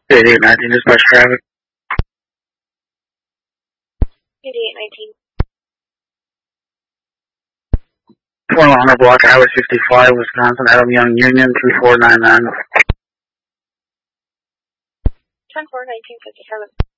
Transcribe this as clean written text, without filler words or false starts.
8819, dispatch traffic. 8819. 2100 block, Highway 65, Wisconsin, Adam Young Union, 3499. 10-4, 1957.